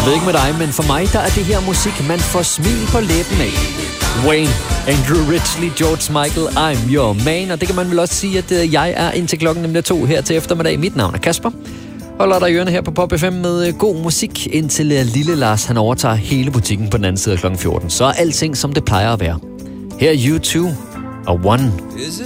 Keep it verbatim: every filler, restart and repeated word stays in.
Jeg ved ikke med dig, men for mig, der er det her musik, man får smil på læben af. Wayne, Andrew Ridgeley, George Michael, I'm Your Man. Og det kan man vel også sige, at jeg er indtil klokken nemlig to her til eftermiddag. Mit navn er Kasper. Holder dig i ørene her på Pop F M med god musik, indtil lille Lars han overtager hele butikken på den anden side af klokken fjorten. Så er alting, som det plejer at være. Her er U to og One.